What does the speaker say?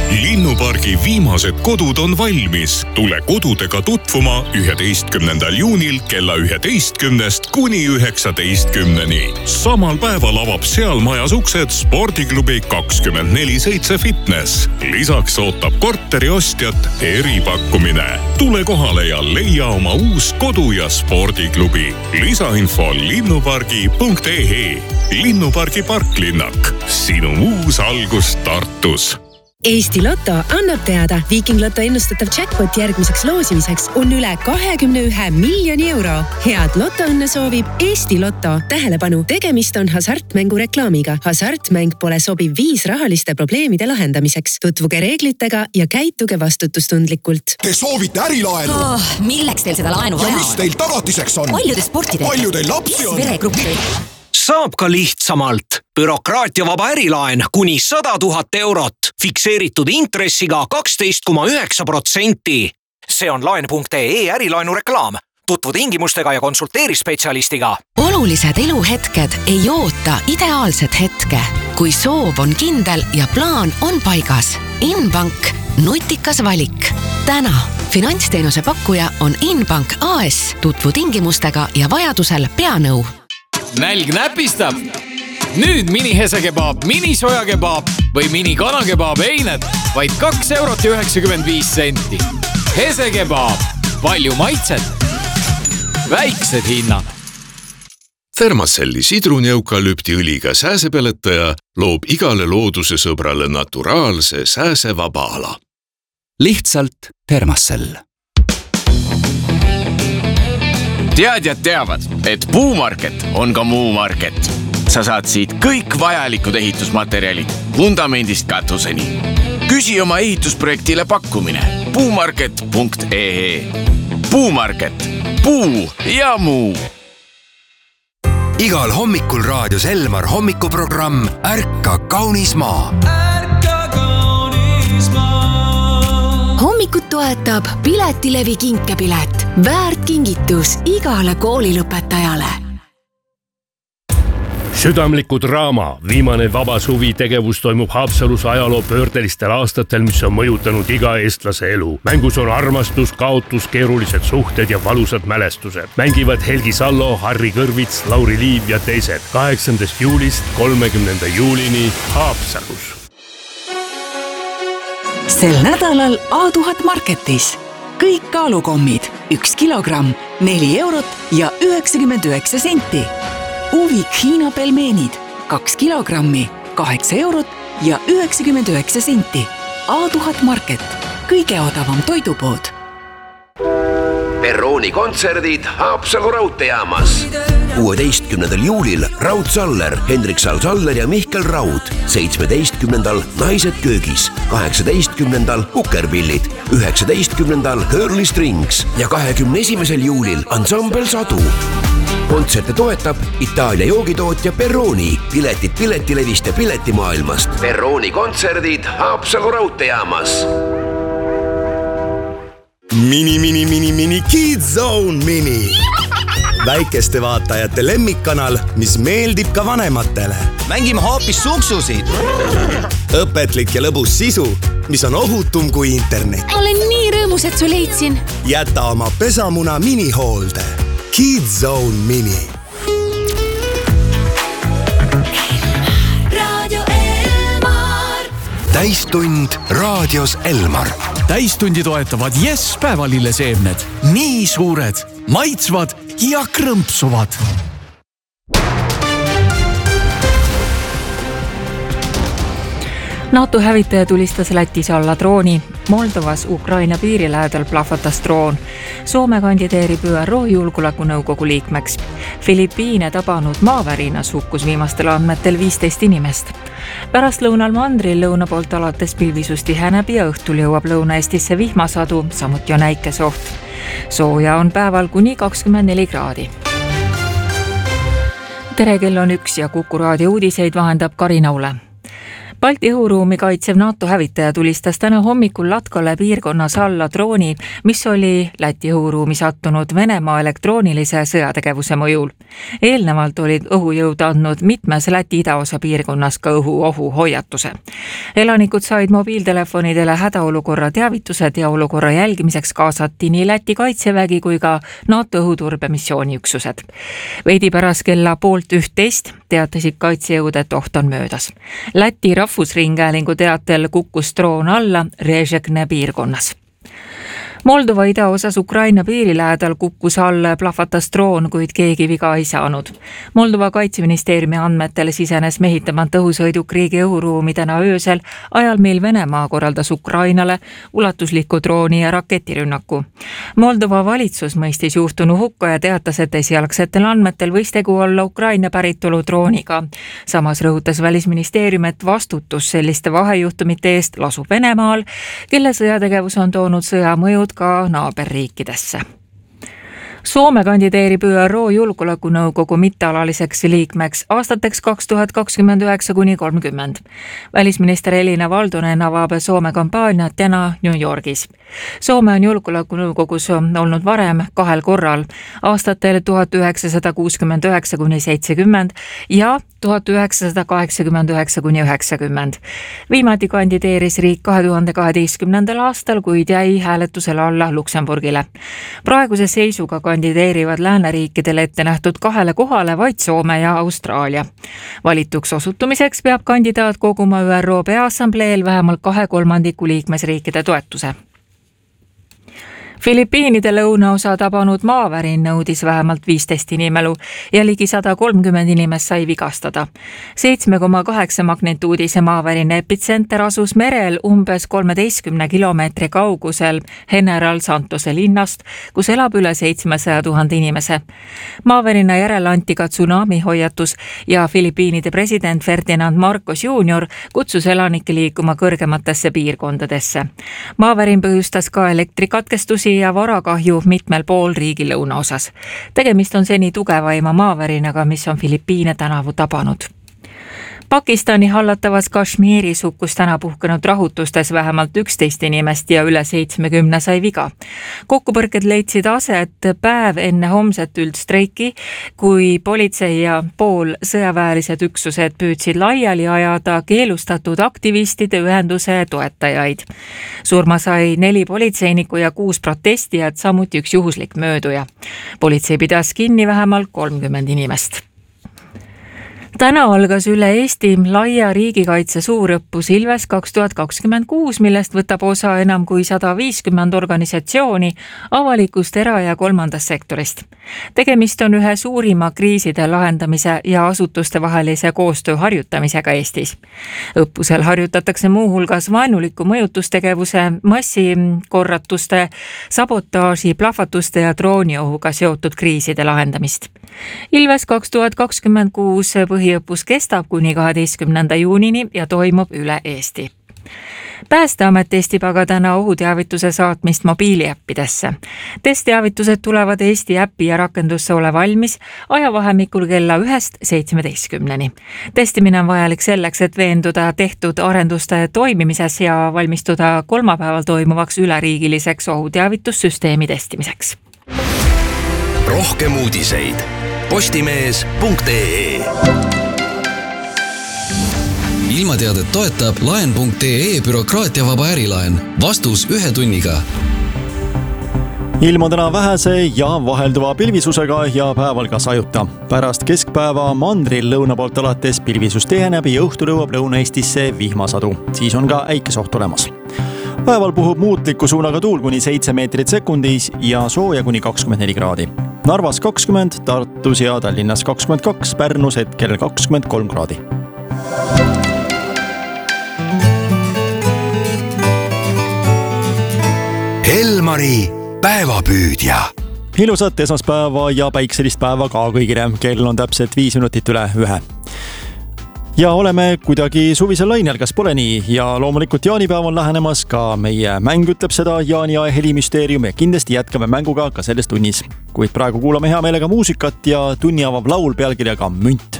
Linnupargi viimased kodud on valmis. Tule kodudega tutvuma 11. juunil kella 11 kuni 19. Samal päeval avab seal majas uksed spordiklubi 24/7 Fitness. Lisaks ootab korteri ostjat eripakkumine. Tule kohale ja leia oma uus kodu- ja spordiklubi. Lisainfo linnupargi.ee. Linnupargi parklinnak. Sinu uus algus Tartus. Eesti Lotto annab teada, Viiking Lotto ennustatav jackpot järgmiseks loosimiseks on üle 21 miljoni euro. Head lotoõnne soovib Eesti Lotto. Tähelepanu, tegemist on hasartmängu reklaamiga. Hasartmäng pole sobiv viis rahaliste probleemide lahendamiseks. Tutvuge reeglitega ja käituge vastutustundlikult. Te soovite ärilaenu? Milleks teil seda laenu vaja on? Ja mis teil tagatiseks on? Palju te sporti teete? Palju teil lapsi on? Veregruppi. Saab ka lihtsamalt. Bürokraatiavaba ärilaen kuni 100 000 eurot. Fikseeritud intressiga 12,9%. See on laen.ee ärilaenu reklaam. Tutvu tingimustega ja konsulteeri spetsialistiga. Olulised eluhetked ei oota ideaalset hetke. Kui soov on kindel ja plaan on paigas. Inbank, nutikas valik. Täna finantsteenuse pakkuja on Inbank AS. Tutvu tingimustega ja vajadusel peanõu. Nälg näpistab. Nüüd minihesekebaab, minisojakebaab või minikanakebaab eined vaid 2,95 €. Hesekebaab. Palju maitset. Väiksed hinnad. Thermacelli sidruneukalüptiõliga sääsepeletaja loob igale looduse sõbrale naturaalse sääsevaba ala. Lihtsalt Thermacell. Teadjad teavad, et Puumarket on ka Muumarket. Sa saad siit kõik vajalikud ehitusmaterjalid vundamendist katuseni. Küsi oma ehitusprojektile pakkumine puumarket.ee. Puumarket. Puu ja muu. Igal hommikul raadios Elmar hommikuprogramm Ärka kaunis maa. Hommikut toetab Piletilevi kinkepilet. Väärt kingitus igale koolilõpetajale. Südamliku draama viimane vaba suvi tegevus toimub Haapsalus ajaloo pöördelistel aastatel, mis on mõjutanud iga eestlase elu. Mängus on armastus, kaotus, keerulised suhted ja valusad mälestused. Mängivad Helgi Sallo, Harri Kõrvits, Lauri Liiv ja teised. 8. juulist 30. juulini Haapsalus. Sel nädalal A1000 Marketis. Kõik kaalukommid 1 kilogramm 4 eurot ja 99 senti. Uvik Hiina pelmeenid 2 kilogrammi 8 eurot ja 99 senti. A1000 Market. Kõige odavam toidupood. Perrooni kontserdid Haapsalu raudteejaamas. 16. juulil Raud Saller, Hendrik Saul-Saller ja Mihkel Raud. 17. Naised köögis. 18. Kukerpillid. 19. Curly Strings ja 21. juulil ansambel Sadu. Kontserte toetab Itaalia joogitootja Perrooni. Piletid Piletilevist ja Piletimaailmast. Perrooni kontserdid Haapsalu raudteejaamas. Mini Kids Zone Mini. Väikeste vaatajate lemmikkanal, mis meeldib ka vanematele. Mängime hoopis suksusid. Õpetlik ja lõbus sisu, mis on ohutum kui internet. Olen nii rõõmus, et su leidsin. Jäta oma pesamuna minihoolde. Kids Zone Mini. Radio Elmar. Täistund raadios Elmar. Täistundi toetavad Yes päevalilleseemned. Nii suured, maitsvad ja krõmpsuvad. NATO hävitaja tulistas Lätis alla drooni. Moldovas Ukraina piiri lähedal plahvatas droon. Soome kandideerib ÜRO julgeolekunõukogu liikmeks. Filipiine tabanud maavärinas hukkus viimastel andmetel 15 inimest. Pärast lõunal mandril lõuna poolt alates pilvisus tiheneb ja õhtul jõuab Lõuna-Eestisse vihmasadu, samuti on äikesoht. Sooja on päeval kuni 24 kraadi. Tere, kell on 1 ja Kuku raadio uudiseid vahendab Karina Ule. Balti õhuruumi kaitsev NATO hävitaja tulistas täna hommikul Latkale piirkonnas alla drooni, mis oli Läti õhuruumi sattunud Venemaa elektroonilise sõjategevuse mõjul. Eelnevalt olid õhujõud andnud mitmes Läti idaosa piirkonnas ka õhuohu hoiatuse. Elanikud said mobiiltelefonidele hädaolukorra teavitused ja olukorra jälgimiseks kaasati nii Läti kaitsevägi kui ka NATO õhuturbemissiooni üksused. Veidi pärast kella 10:30 teatasid kaitsejõud, et oht on möödas. Läti rahvusringhäälingu teatel kukkus droon alla Režekne piirkonnas. Moldova idaosas Ukraina piiri lähedal kukkus alla plahvatas droon, kuid keegi viga ei saanud. Moldova kaitseministeeriumi andmetel sisenes mehitamata õhusõiduk riigi õhuruumi täna öösel, ajal mil Venemaa korraldas Ukrainale ulatusliku drooni ja raketirünnaku. Moldova valitsus mõistis juhtunu hukka ja teatas, et esialgsetel andmetel võis tegu olla Ukraina päritolu drooniga. Samas rõhutas välisministeerium, et vastutus selliste vahejuhtumite eest lasub Venemaal, kelle sõjategevus on toonud sõjamõjud ka naaberriikidesse. Soome kandideerib ÜRO Julgeolekunõukogu mittealaliseks liikmeks aastateks 2029–30. Välisminister Elina Valtonen avab Soome kampaaniat täna New Yorgis. Soome on Julgeolekunõukogus olnud varem 2 korral, aastatel 1969–70 ja 1989–90. Viimati kandideeris riik 2012. aastal, kuid jäi hääletusele alla Luksemburgile. Praeguse seisuga kandideerivad lääneriikidele ette nähtud 2 kohale vaid Soome ja Austraalia. Valituks osutumiseks peab kandidaat koguma ÜRO Peaassambleel vähemalt 2/3 liikmesriikide toetuse. Filipiinide lõunaosa tabanud maavärin nõudis vähemalt 15 inimelu ja ligi 130 inimest sai vigastada. 7,8 magnituudise maavärine epitsenter asus merel umbes 13 kilomeetri kaugusel General Santose linnast, kus elab üle 700 000 inimese. Maavärina järel anti ka tsunami hoiatus ja Filipiinide president Ferdinand Marcos Jr. kutsus elanikke liikuma kõrgematesse piirkondadesse. Maavärin põhjustas ka elektrikatkestusi ja varakahju mitmel pool riigi lõunaosas. Tegemist on seni tugevaima maavärinaga, mis on Filipiine tänavu tabanud. Pakistani hallatavas Kashmiris hukkus täna puhkenud rahutustes vähemalt 11 inimest ja üle 70 sai viga. Kokkupõrked leidsid aset päev enne homset üldstreiki, kui politsei ja pool sõjaväelised üksused püüdsid laiali ajada keelustatud aktivistide ühenduse toetajaid. Surma sai 4 politseinikku ja 6 protestijat, samuti 1 juhuslik mööduja. Politsei pidas kinni vähemalt 30 inimest. Täna algas üle Eesti laia riigikaitse suurõppus Ilves 2026, millest võtab osa enam kui 150 organisatsiooni avalikust era- ja kolmandast sektorist. Tegemist on ühe suurima kriiside lahendamise ja asutuste vahelise koostöö harjutamisega Eestis. Õppusel harjutatakse muuhulgas vaenuliku mõjutustegevuse, massikorratuste, sabotaaži, plahvatuste ja drooniohuga seotud kriiside lahendamist. Ilves 2026 põhiõppus kestab kuni 12. juunini ja toimub üle Eesti. Päästeamet testib aga täna ohuteavituse saatmist mobiiliäppidesse. Testteavitused tulevad Eesti äppi ja rakendusse ole valmis ajavahemikul kella 1-17. Testimine on vajalik selleks, et veenduda tehtud arenduste toimimises ja valmistuda kolmapäeval toimuvaks üleriigiliseks ohuteavitussüsteemi testimiseks. Rohkem uudiseid postimees.ee. Ilmateadet toetab laen.ee bürokraatiavaba ärilaen. Vastus 1 tunniga. Ilm on täna vähese ja vahelduva pilvisusega ja päeval ka sajuta. Pärast keskpäeva mandril lõuna poolt alates pilvisus tiheneb ja õhtul jõuab Lõuna-Eestisse vihmasadu. Siis on ka äikesoht olemas. Päeval puhub muutliku suunaga tuul kuni 7 meetrit sekundis ja sooja kuni 24 kraadi. Narvas 20, Tartus ja Tallinnas 22, Pärnus hetkel 23 kraadi. Elmari päevapüüdja. Ilusat esmaspäeva ja päikselist päeva ka kõigile. Kell on täpselt 5 minutit üle 1. Ja oleme kuidagi suvisel lainel, kas pole nii? Ja loomulikult jaanipäev on lähenemas, ka meie mäng ütleb seda, Jaani ja helimüsteerium, ja kindlasti jätkame mänguga ka selles tunnis. Kuid praegu kuulame hea meelega muusikat ja tunni avab laul pealkirjaga Münt.